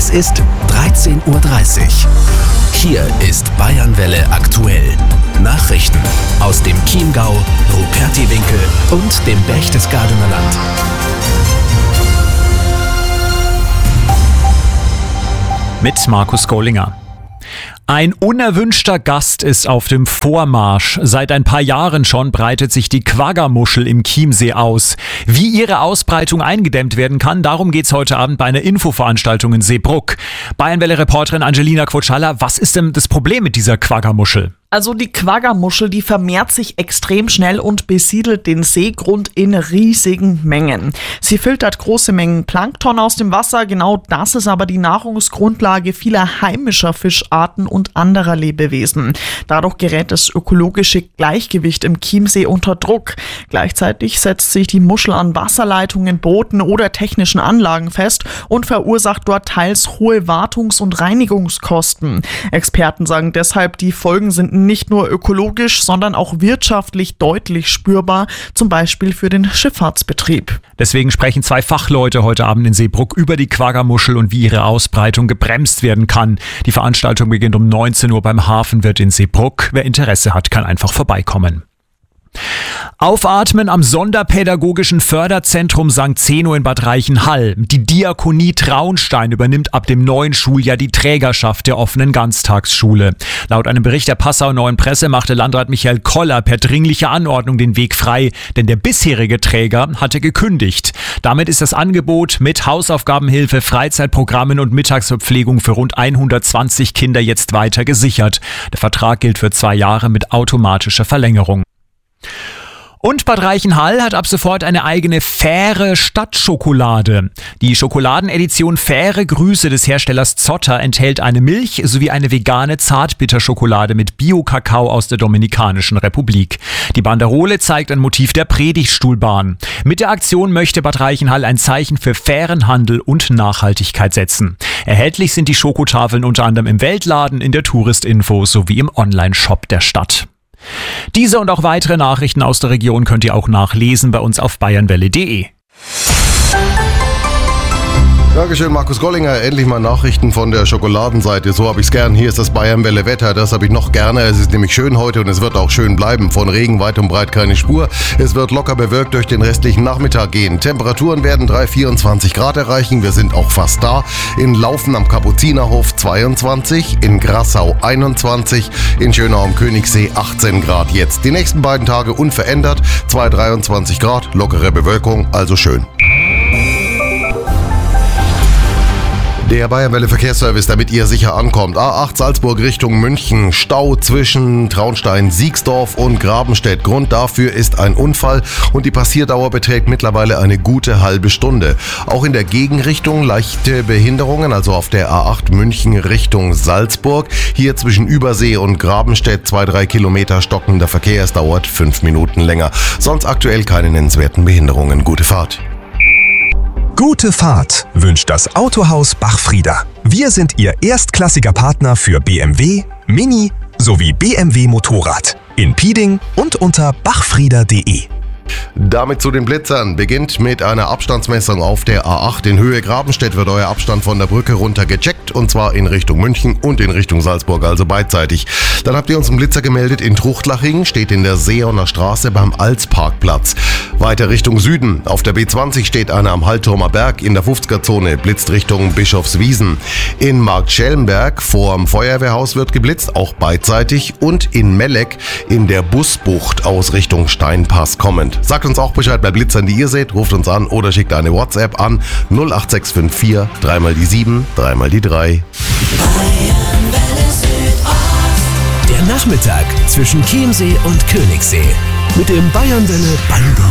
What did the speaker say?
Es ist 13:30 Uhr. Hier ist Bayernwelle aktuell. Nachrichten aus dem Chiemgau, Rupertiwinkel und dem Berchtesgadener Land. Mit Markus Gollinger. Ein unerwünschter Gast ist auf dem Vormarsch. Seit ein paar Jahren schon breitet sich die Quaggamuschel im Chiemsee aus. Wie ihre Ausbreitung eingedämmt werden kann, darum geht's heute Abend bei einer Infoveranstaltung in Seebrugg. Bayernwelle-Reporterin Angelina Quotschalla, was ist denn das Problem mit dieser Quaggamuschel? Also die Quaggamuschel, die vermehrt sich extrem schnell und besiedelt den Seegrund in riesigen Mengen. Sie filtert große Mengen Plankton aus dem Wasser, genau das ist aber die Nahrungsgrundlage vieler heimischer Fischarten und anderer Lebewesen. Dadurch gerät das ökologische Gleichgewicht im Chiemsee unter Druck. Gleichzeitig setzt sich die Muschel an Wasserleitungen, Booten oder technischen Anlagen fest und verursacht dort teils hohe Wartungs- und Reinigungskosten. Experten sagen deshalb, die Folgen sind nicht nur ökologisch, sondern auch wirtschaftlich deutlich spürbar, zum Beispiel für den Schifffahrtsbetrieb. Deswegen sprechen zwei Fachleute heute Abend in Seebrugg über die Quaggamuschel und wie ihre Ausbreitung gebremst werden kann. Die Veranstaltung beginnt um 19 Uhr beim Hafenwirt in Seebrugg. Wer Interesse hat, kann einfach vorbeikommen. Aufatmen am Sonderpädagogischen Förderzentrum St. Zeno in Bad Reichenhall. Die Diakonie Traunstein übernimmt ab dem neuen Schuljahr die Trägerschaft der offenen Ganztagsschule. Laut einem Bericht der Passauer Neuen Presse machte Landrat Michael Koller per dringlicher Anordnung den Weg frei, denn der bisherige Träger hatte gekündigt. Damit ist das Angebot mit Hausaufgabenhilfe, Freizeitprogrammen und Mittagsverpflegung für rund 120 Kinder jetzt weiter gesichert. Der Vertrag gilt für 2 Jahre mit automatischer Verlängerung. Und Bad Reichenhall hat ab sofort eine eigene Fähre Stadtschokolade. Die Schokoladenedition Fähre Grüße des Herstellers Zotter enthält eine Milch sowie eine vegane Zartbitterschokolade mit Bio-Kakao aus der Dominikanischen Republik. Die Banderole zeigt ein Motiv der Predigtstuhlbahn. Mit der Aktion möchte Bad Reichenhall ein Zeichen für fairen Handel und Nachhaltigkeit setzen. Erhältlich sind die Schokotafeln unter anderem im Weltladen, in der Touristinfo sowie im Online-Shop der Stadt. Diese und auch weitere Nachrichten aus der Region könnt ihr auch nachlesen bei uns auf bayernwelle.de. Dankeschön, Markus Gollinger. Endlich mal Nachrichten von der Schokoladenseite. So habe ich es gern. Hier ist das Bayernwelle Wetter. Das habe ich noch gerne. Es ist nämlich schön heute und es wird auch schön bleiben. Von Regen weit und breit keine Spur. Es wird locker bewölkt durch den restlichen Nachmittag gehen. Temperaturen werden 24 Grad erreichen. Wir sind auch fast da. In Laufen am Kapuzinerhof 22, in Grassau 21, in Schönau am Königssee 18 Grad jetzt. Die nächsten beiden Tage unverändert. 23 Grad, lockere Bewölkung, also schön. Der Bayernwelle Verkehrsservice, damit ihr sicher ankommt. A8 Salzburg Richtung München. Stau zwischen Traunstein, Siegsdorf und Grabenstedt. Grund dafür ist ein Unfall und die Passierdauer beträgt mittlerweile eine gute halbe Stunde. Auch in der Gegenrichtung leichte Behinderungen, also auf der A8 München Richtung Salzburg. Hier zwischen Übersee und Grabenstedt 2-3 Kilometer stockender Verkehr. Es dauert 5 Minuten länger. Sonst aktuell keine nennenswerten Behinderungen. Gute Fahrt. Gute Fahrt wünscht das Autohaus Bachfrieder. Wir sind Ihr erstklassiger Partner für BMW, Mini sowie BMW Motorrad. In Pieding und unter bachfrieder.de. Damit zu den Blitzern. Beginnt mit einer Abstandsmessung auf der A8 in Höhe Grabenstedt wird euer Abstand von der Brücke runter gecheckt und zwar in Richtung München und in Richtung Salzburg, also beidseitig. Dann habt ihr uns einen Blitzer gemeldet in Truchtlaching, steht in der Seeoner Straße beim Alsparkplatz. Weiter Richtung Süden. Auf der B20 steht einer am Hallturmer Berg in der 50er-Zone, blitzt Richtung Bischofswiesen. In Marktschellenberg vorm Feuerwehrhaus wird geblitzt, auch beidseitig und in Melleck in der Busbucht aus Richtung Steinpass kommend. Sagt uns auch Bescheid bei Blitzern, die ihr seht, ruft uns an oder schickt eine WhatsApp an 08654 3 die 7, 3 die 3. Der Nachmittag zwischen Chiemsee und Königssee mit dem Bayernwelle Band.